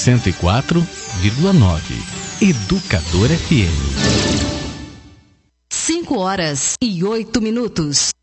104,9. Educador FM. 5 horas e 8 minutos.